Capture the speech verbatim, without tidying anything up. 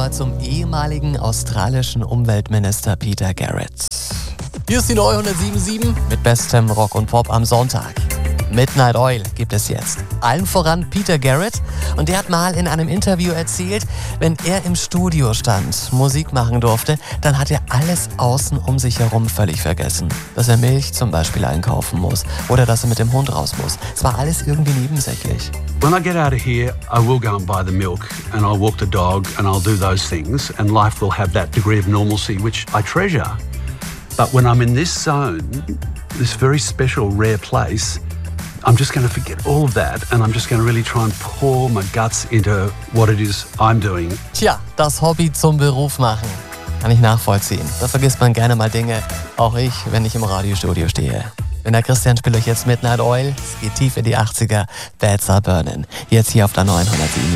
mal zum ehemaligen australischen Umweltminister Peter Garrett. Hier ist die neue hundertsieben Komma sieben mit bestem Rock und Pop am Sonntag. Midnight Oil gibt es jetzt. Allen voran Peter Garrett. Und der hat mal in einem Interview erzählt, wenn er im Studio stand, Musik machen durfte, dann hat er alles außen um sich herum völlig vergessen. Dass er Milch zum Beispiel einkaufen muss oder dass er mit dem Hund raus muss. Es war alles irgendwie nebensächlich. When I get out of here, I will go and buy the milk and I'll walk the dog and I'll do those things and life will have that degree of normalcy which I treasure. But when I'm in this zone, this very special, rare place, I'm just going to forget all of that and I'm just going to really try and pour my guts into what it is I'm doing. Tja, das Hobby zum Beruf machen. Kann ich nachvollziehen. Da vergisst man gerne mal Dinge. Auch ich, wenn ich im Radiostudio stehe. Wenn der Christian spielt euch jetzt Midnight Oil. Es geht tief in die achtziger. Beds Are Burning. Jetzt hier auf der neuen hundertsieben.